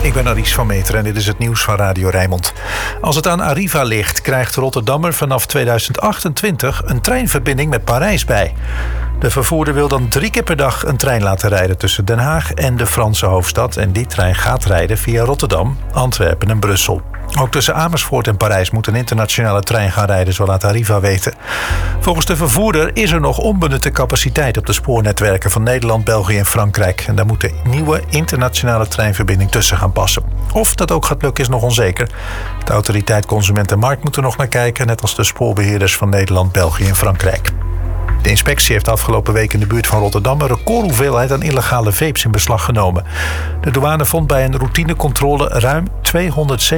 Ik ben Aries van Meteren en dit is het nieuws van Radio Rijnmond. Als het aan Arriva ligt, krijgt Rotterdammer vanaf 2028 een treinverbinding met Parijs bij. De vervoerder wil dan 3 keer per dag een trein laten rijden tussen Den Haag en de Franse hoofdstad. En die trein gaat rijden via Rotterdam, Antwerpen en Brussel. Ook tussen Amersfoort en Parijs moet een internationale trein gaan rijden, zo laat Arriva weten. Volgens de vervoerder is er nog onbenutte capaciteit op de spoornetwerken van Nederland, België en Frankrijk. En daar moet de nieuwe internationale treinverbinding tussen gaan passen. Of dat ook gaat lukken is nog onzeker. De autoriteit Consument en Markt moet er nog naar kijken, net als de spoorbeheerders van Nederland, België en Frankrijk. De inspectie heeft afgelopen week in de buurt van Rotterdam een recordhoeveelheid aan illegale vapes in beslag genomen. De douane vond bij een routinecontrole ruim 277.000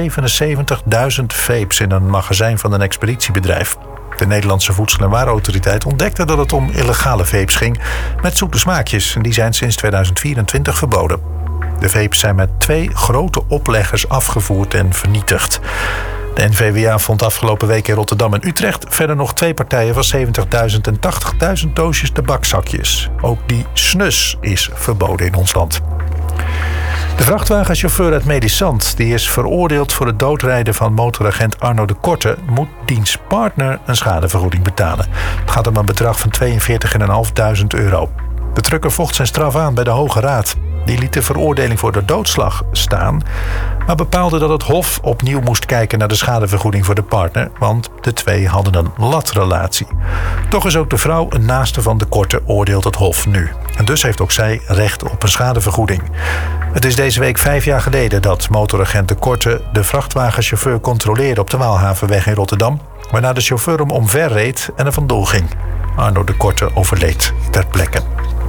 vapes in een magazijn van een expeditiebedrijf. De Nederlandse Voedsel- en Warenautoriteit ontdekte dat het om illegale vapes ging met zoete smaakjes. En die zijn sinds 2024 verboden. De vapes zijn met 2 grote opleggers afgevoerd en vernietigd. De NVWA vond afgelopen week in Rotterdam en Utrecht verder nog 2 partijen van 70.000 en 80.000 doosjes tabakzakjes. Ook die snus is verboden in ons land. De vrachtwagenchauffeur uit Medisant, die is veroordeeld voor het doodrijden van motoragent Arno de Korte, moet diens partner een schadevergoeding betalen. Het gaat om een bedrag van €42.500. De trucker vocht zijn straf aan bij de Hoge Raad. Die liet de veroordeling voor de doodslag staan, maar bepaalde dat het Hof opnieuw moest kijken naar de schadevergoeding voor de partner, want de twee hadden een latrelatie. Toch is ook de vrouw een naaste van de Korte, oordeelt het Hof nu. En dus heeft ook zij recht op een schadevergoeding. Het is deze week 5 jaar geleden dat motoragent de Korte de vrachtwagenchauffeur controleerde op de Waalhavenweg in Rotterdam, waarna de chauffeur hem omver reed en er vandoor ging. Arno de Korte overleed ter plekke.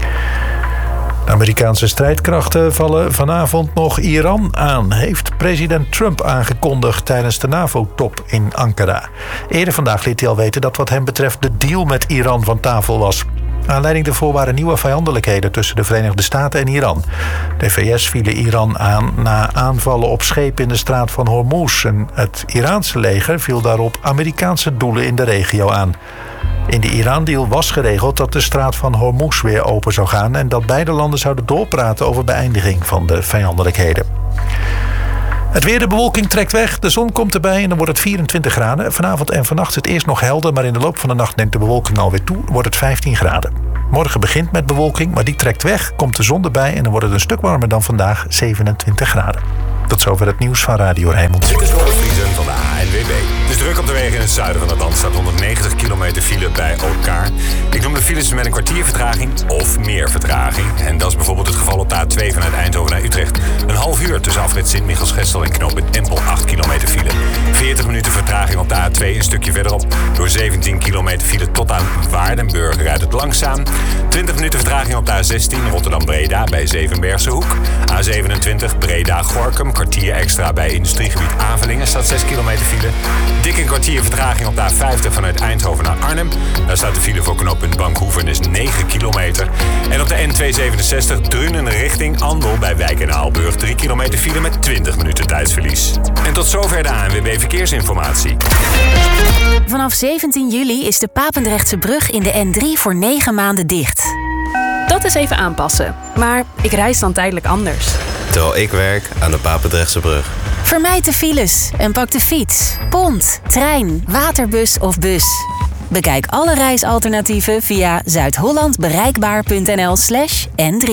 De Amerikaanse strijdkrachten vallen vanavond nog Iran aan, heeft president Trump aangekondigd tijdens de NAVO-top in Ankara. Eerder vandaag liet hij al weten dat wat hem betreft de deal met Iran van tafel was. Aanleiding daarvoor waren nieuwe vijandelijkheden tussen de Verenigde Staten en Iran. De VS vielen Iran aan na aanvallen op schepen in de straat van Hormuz. En het Iraanse leger viel daarop Amerikaanse doelen in de regio aan. In de Iran-deal was geregeld dat de straat van Hormuz weer open zou gaan en dat beide landen zouden doorpraten over beëindiging van de vijandelijkheden. Het weer, de bewolking trekt weg, de zon komt erbij en dan wordt het 24 graden. Vanavond en vannacht is het eerst nog helder, maar in de loop van de nacht neemt de bewolking alweer toe, wordt het 15 graden. Morgen begint met bewolking, maar die trekt weg, komt de zon erbij en dan wordt het een stuk warmer dan vandaag, 27 graden. Tot zover het nieuws van Radio Rijnmond. Dit is Robert Vriesen van de ANWB. Het is druk op de wegen in het zuiden van het land. Staat 190 kilometer file bij elkaar. Ik noem de files met een kwartier vertraging of meer vertraging. En dat is bijvoorbeeld het geval op de A2 vanuit Eindhoven naar Utrecht. Een half uur tussen afrit Sint-Michels-Gestel en knooppunt Empel, 8 kilometer file. 40 minuten vertraging op de A2 een stukje verderop. Door 17 kilometer file tot aan Waardenburg rijdt het langzaam. 20 minuten vertraging op de A16 Rotterdam-Breda bij Zevenbergse Hoek. A27 Breda-Gorinchem. Kwartier extra bij industriegebied Avelingen staat 6 kilometer file. Dik een kwartier vertraging op de A50 vanuit Eindhoven naar Arnhem. Daar staat de file voor knooppunt Bankhoeven is 9 kilometer. En op de N267 Drunen richting Andel bij Wijk en Aalburg 3 kilometer file met 20 minuten tijdsverlies. En tot zover de ANWB Verkeersinformatie. Vanaf 17 juli is de Papendrechtse brug in de N3 voor 9 maanden dicht. Dat is even aanpassen, maar ik reis dan tijdelijk anders. Terwijl ik werk aan de Papendrechtse brug. Vermijd de files en pak de fiets, pont, trein, waterbus of bus. Bekijk alle reisalternatieven via zuidhollandbereikbaar.nl/N3.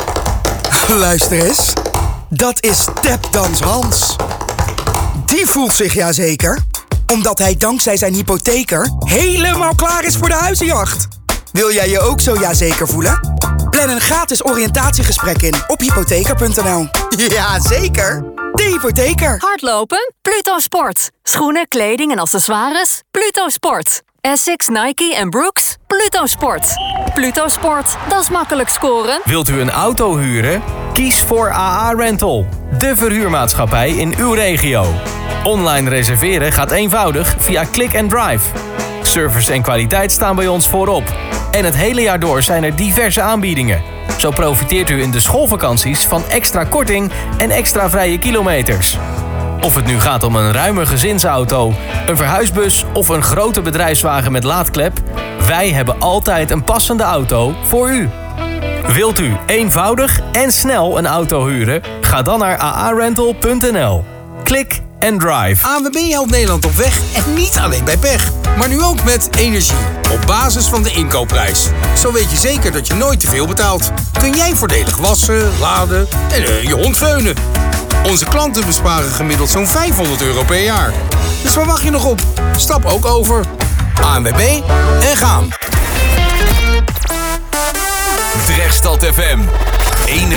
Luister eens, dat is Tapdans Hans. Die voelt zich jazeker, omdat hij dankzij zijn hypotheker helemaal klaar is voor de huizenjacht. Wil jij je ook zo jazeker voelen? Plan een gratis oriëntatiegesprek in op hypotheker.nl. Jazeker, de hypotheker. Hardlopen? Pluto Sport. Schoenen, kleding en accessoires? Pluto Sport. Essex, Nike en Brooks? Pluto Sport. Pluto Sport, dat is makkelijk scoren. Wilt u een auto huren? Kies voor AA Rental, de verhuurmaatschappij in uw regio. Online reserveren gaat eenvoudig via Click and Drive. Service en kwaliteit staan bij ons voorop. En het hele jaar door zijn er diverse aanbiedingen. Zo profiteert u in de schoolvakanties van extra korting en extra vrije kilometers. Of het nu gaat om een ruime gezinsauto, een verhuisbus of een grote bedrijfswagen met laadklep, wij hebben altijd een passende auto voor u. Wilt u eenvoudig en snel een auto huren? Ga dan naar aarental.nl. Klik and drive. ANWB helpt Nederland op weg en niet alleen bij pech. Maar nu ook met energie. Op basis van de inkoopprijs. Zo weet je zeker dat je nooit te veel betaalt. Kun jij voordelig wassen, laden en je hond veunen. Onze klanten besparen gemiddeld zo'n €500 per jaar. Dus waar wacht je nog op? Stap ook over. ANWB en gaan. Drechtstad FM. Eén